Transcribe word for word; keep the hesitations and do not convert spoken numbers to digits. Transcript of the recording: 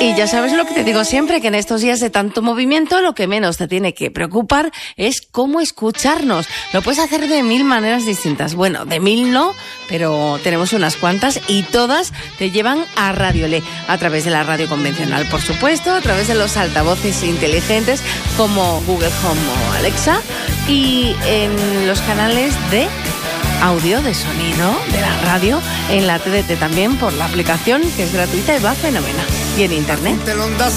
Y ya sabes lo que te digo siempre, que en estos días de tanto movimiento lo que menos te tiene que preocupar es cómo escucharnos. Lo puedes hacer de mil maneras distintas. Bueno, de mil no, pero tenemos unas cuantas y todas te llevan a Radio Le, a través de la radio convencional, por supuesto, a través de los altavoces inteligentes como Google Home o Alexa y en los canales de audio, de sonido, de la radio, en la T D T también por la aplicación que es gratuita y va fenomenal. Y en internet.